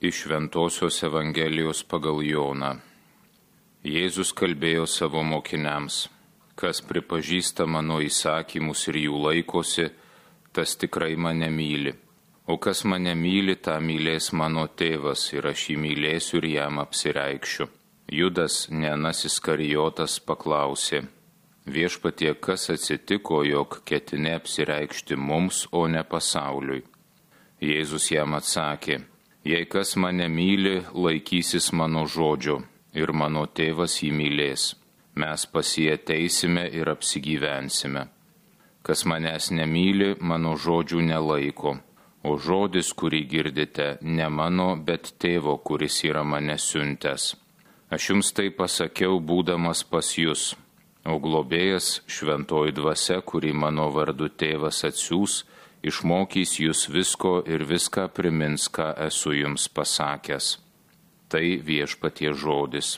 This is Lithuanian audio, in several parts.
Iš Šventosios Evangelijos pagal Joną. Jėzus kalbėjo savo mokiniams: kas pripažįsta mano įsakymus ir jų laikosi, tas tikrai mane myli. O kas mane myli, tą mylės mano tėvas, ir aš jį mylėsiu ir jam apsireikšiu. Judas, ne Anas Iskarijotas, paklausė: Viešpatie, kas atsitiko, jog ketini apsireikšti mums, o ne pasauliui? Jėzus jam atsakė: jei kas mane myli, laikysis mano žodžio, ir mano tėvas jį mylės. Mes pas jį ateisime ir apsigyvensime. Kas manęs nemyli, mano žodžių nelaiko, o žodis, kurį girdite, ne mano, bet tėvo, kuris yra mane siuntęs. Aš jums tai pasakiau, būdamas pas jus, o globėjas, šventoji dvasia, kurį mano vardu tėvas atsiųs, išmokys jūs visko ir viską primins, ką esu jums pasakęs. Tai Viešpaties žodis.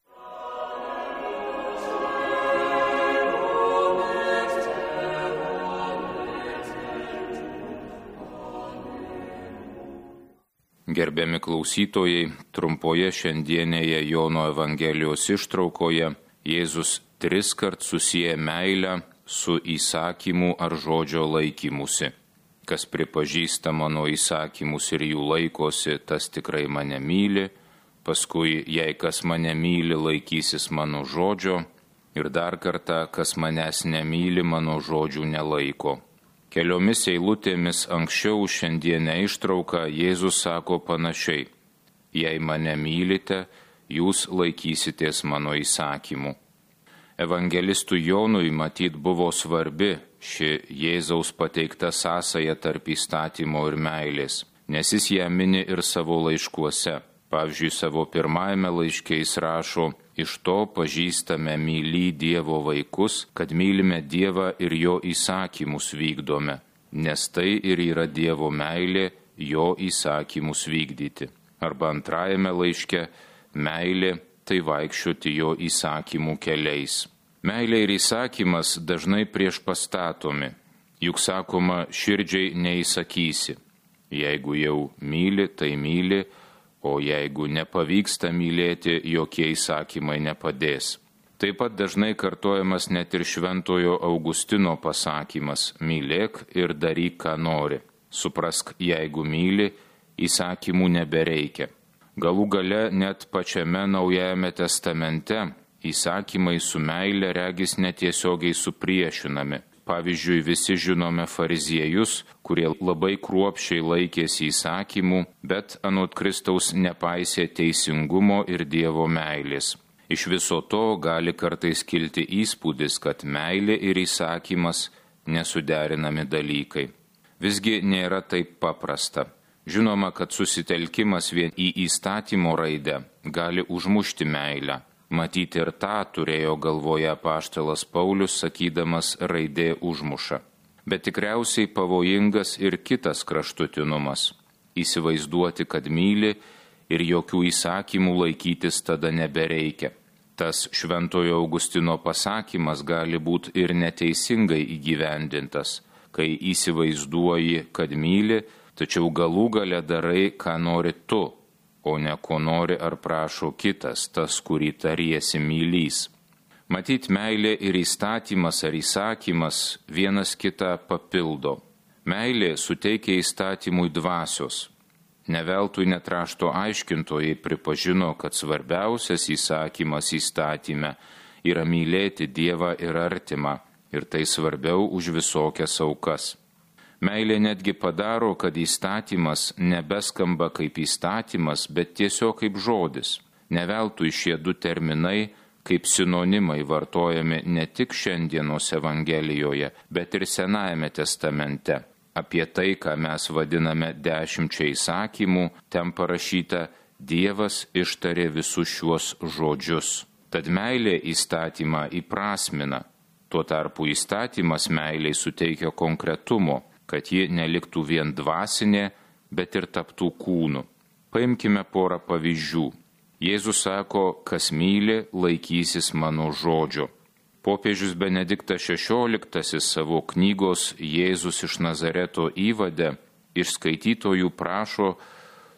Gerbiami klausytojai, trumpoje šiandienėje Jono Evangelijos ištraukoje Jėzus 3 kart susieja meilę su įsakymu ar žodžio laikymusi. Kas pripažįsta mano įsakymus ir jų laikosi, tas tikrai mane myli. Paskui, jei kas mane myli, laikysis mano žodžio. Ir dar kartą, kas manęs nemyli, mano žodžių nelaiko. Keliomis eilutėmis anksčiau šiandienę ištrauką Jėzus sako panašiai: jei mane mylite, jūs laikysitės mano įsakymų. Evangelistui Jonui matyt buvo svarbi ši Jėzaus pateikta sąsaja tarp įstatymo ir meilės, nes jis ją mini ir savo laiškuose. Pavyzdžiui, savo pirmajame laiške jis rašo: iš to pažįstame mylį Dievo vaikus, kad mylime Dievą ir jo įsakymus vykdome, nes tai ir yra Dievo meilė, jo įsakymus vykdyti. Arba antrajame laiške: meilė tai vaikščioti jo įsakymų keliais. Meilė ir įsakymas dažnai priešpastatomi, juk sakoma, širdžiai neįsakysi. Jeigu jau myli, tai myli, o jeigu nepavyksta mylėti, jokie įsakymai nepadės. Taip pat dažnai kartojamas net ir Šventojo Augustino pasakymas: mylėk ir daryk, ką nori. Suprask, jeigu myli, įsakymų nebereikia. Galų gale net pačiame Naujajame testamente įsakymai su meile regis netiesiogiai supriešinami. Pavyzdžiui, visi žinome fariziejus, kurie labai kruopščiai laikėsi įsakymų, bet anot Kristaus nepaisė teisingumo ir Dievo meilės. Iš viso to gali kartais kilti įspūdis, kad meilė ir įsakymas nesuderinami dalykai. Visgi nėra taip paprasta. Žinoma, kad susitelkimas vien į įstatymo raidę gali užmušti meilę. Matyti ir tą turėjo galvoje apaštalas Paulius, sakydamas raidė užmuša. Bet tikriausiai pavojingas ir kitas kraštutinumas. Įsivaizduoti, kad myli ir jokių įsakymų laikytis tada nebereikia. Tas Šventojo Augustino pasakymas gali būti ir neteisingai įgyvendintas, kai įsivaizduoji, kad myli, tačiau galų gale darai, ką nori tu, o ne ko nori ar prašo kitas, tas, kurį tariesi mylys. Matyt, meilė ir įstatymas ar įsakymas vienas kitą papildo. Meilė suteikia įstatymui dvasios. Neveltui net rašto aiškintojai pripažino, kad svarbiausias įsakymas įstatyme yra mylėti Dievą ir artimą, ir tai svarbiau už visokias aukas. Meilė netgi padaro, kad įstatymas nebeskamba kaip įstatymas, bet tiesiog kaip žodis. Neveltui šie du terminai kaip sinonimai vartojami ne tik šiandienos Evangelijoje, bet ir Senajame testamente. Apie tai, ką mes vadiname 10 įsakymų, ten parašyta: Dievas ištarė visus šiuos žodžius. Tad meilė įstatymą įprasmina. Tuo tarpu įstatymas meiliai suteikia konkretumo, kad ji neliktų vien dvasinė, bet ir taptų kūnu. Paimkime porą pavyzdžių. Jėzus sako, kas myli, laikysis mano žodžio. Popiežius Benediktas XVI savo knygos Jėzus iš Nazareto įvade iš skaitytojų prašo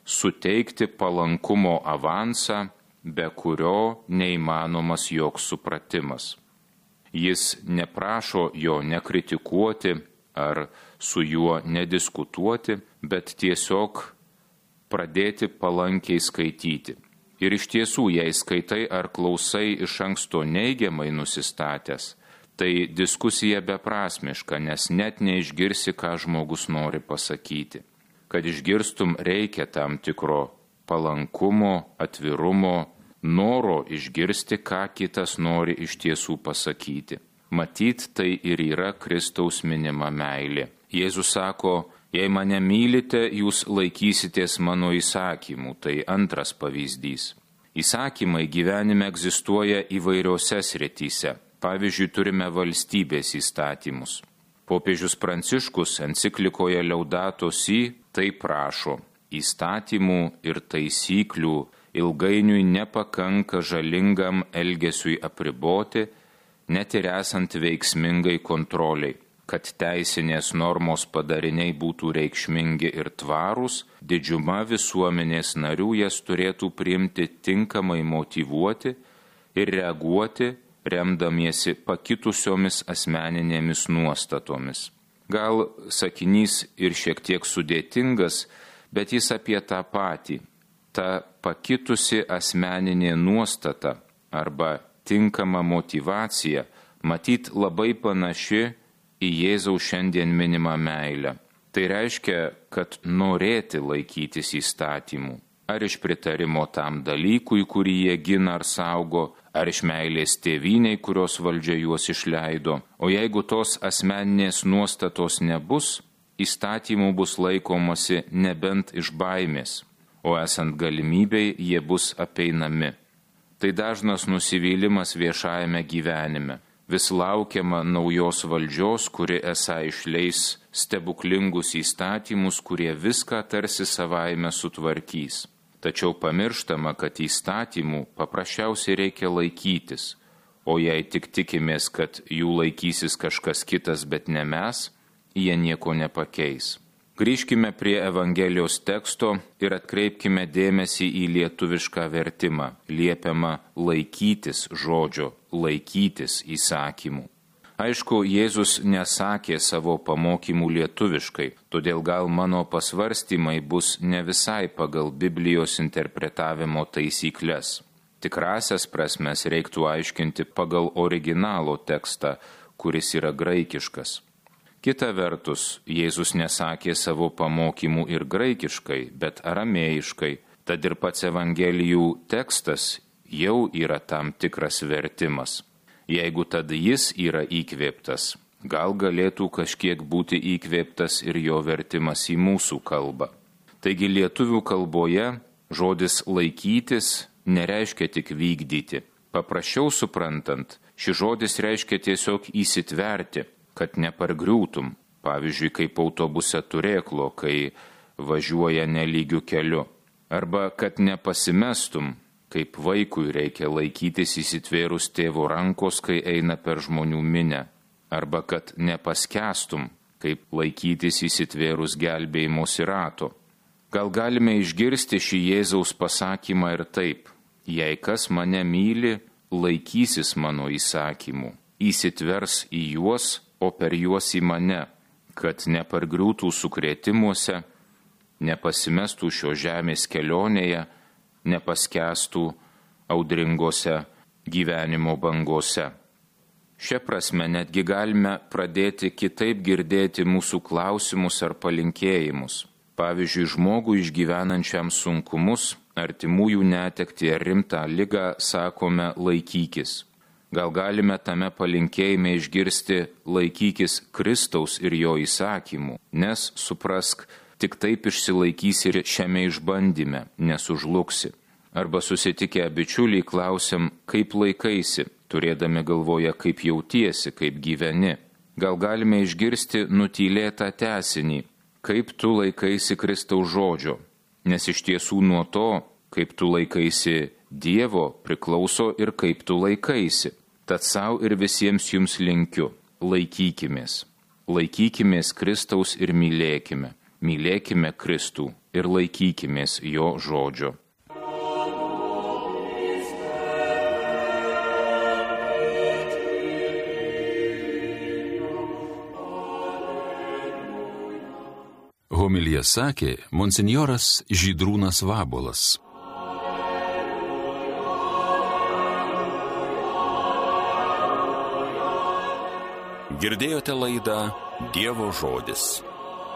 suteikti palankumo avansą, be kurio neįmanomas joks supratimas. Jis neprašo jo nekritikuoti ar su juo nediskutuoti, bet tiesiog pradėti palankiai skaityti. Ir iš tiesų, jei skaitai ar klausai iš anksto neigiamai nusistatęs, tai diskusija beprasmiška, nes net neišgirsi, ką žmogus nori pasakyti. Kad išgirstum, reikia tam tikro palankumo, atvirumo, noro išgirsti, ką kitas nori iš tiesų pasakyti. Matyt, tai ir yra Kristaus minima meilė. Jėzus sako, jei mane mylite, jūs laikysitės mano įsakymų. Tai antras pavyzdys. Įsakymai gyvenime egzistuoja įvairiose srityse. Pavyzdžiui, turime valstybės įstatymus. Popiežius Pranciškus enciklikoje Laudato Si tai prašo. Įstatymų ir taisyklių ilgainiui nepakanka žalingam elgesiui apriboti, net ir esant veiksmingai kontroliai. Kad teisinės normos padariniai būtų reikšmingi ir tvarūs, didžiuma visuomenės narių jas turėtų priimti tinkamai motyvuoti ir reaguoti, remdamiesi pakitusiomis asmeninėmis nuostatomis. Gal sakinys ir šiek tiek sudėtingas, bet jis apie tą patį. Ta pakitusi asmeninė nuostata arba tinkama motyvacija matyt labai panaši į Jėzaus šiandien minimą meilę. Tai reiškia, kad norėti laikytis įstatymų. Ar iš pritarimo tam dalykui, kurį jie gina ar saugo, ar iš meilės tėvynei, kurios valdžia juos išleido. O jeigu tos asmeninės nuostatos nebus, įstatymų bus laikomasi nebent iš baimės, o esant galimybei jie bus apeinami. Tai dažnas nusivylimas viešajame gyvenime. Vis laukiama naujos valdžios, kuri esą išleis stebuklingus įstatymus, kurie viską tarsi savaime sutvarkys. Tačiau pamirštama, kad įstatymų paprasčiausiai reikia laikytis, o jei tik tikimės, kad jų laikysis kažkas kitas, bet ne mes, jie nieko nepakeis. Grįžkime prie Evangelijos teksto ir atkreipkime dėmesį į lietuvišką vertimą. Liepiama laikytis žodžio, laikytis įsakymų. Aišku, Jėzus nesakė savo pamokymų lietuviškai, todėl gal mano pasvarstymai bus ne visai pagal Biblijos interpretavimo taisyklės. Tikrasias prasmes reiktų aiškinti pagal originalo tekstą, kuris yra graikiškas. Kita vertus, Jėzus nesakė savo pamokymų ir graikiškai, bet aramėjiškai, tad ir pats Evangelijų tekstas jau yra tam tikras vertimas. Jeigu tad jis yra įkvėptas, gal galėtų kažkiek būti įkvėptas ir jo vertimas į mūsų kalbą. Taigi lietuvių kalboje žodis laikytis nereiškia tik vykdyti. Paprasčiau suprantant, šis žodis reiškia tiesiog įsitverti, kad nepargriūtum, pavyzdžiui, kaip autobuse turėklo, kai važiuoja nelygiu keliu, arba kad nepasimestum, kaip vaikui reikia laikytis įsitvėrus tėvo rankos, kai eina per žmonių minę, arba kad nepaskęstum, kaip laikytis įsitvėrus gelbėjimosi rato. Gal galime išgirsti šį Jėzaus pasakymą ir taip: jei kas mane myli, laikysis mano įsakymų, įsitvers į juos, o per juos į mane, kad nepargriūtų sukrėtimuose, nepasimestų šio žemės kelionėje, nepaskęstų audringose gyvenimo bangose. Šia prasme netgi galime pradėti kitaip girdėti mūsų klausimus ar palinkėjimus. Pavyzdžiui, žmogui išgyvenančiam sunkumus, artimųjų netektį ar rimtą ligą sakome laikykis. Gal galime tame palinkėjime išgirsti laikykis Kristaus ir jo įsakymų, nes suprask, tik taip išsilaikysi ir šiame išbandyme, nesužlugsi. Arba susitikę bičiuliai klausiam, kaip laikaisi, turėdami galvoje, kaip jautiesi, kaip gyveni. Gal galime išgirsti nutylėtą tęsinį, kaip tu laikaisi Kristaus žodžio, nes iš tiesų nuo to, kaip tu laikaisi Dievo, priklauso ir kaip tu laikaisi. Tad savo ir visiems jums linkiu, laikykimės. Laikykimės Kristaus ir mylėkime. Mylėkime Kristų ir laikykimės jo žodžio. Homiliją sakė monsinjoras Žydrūnas Vabuolas. Girdėjote laidą Dievo žodis.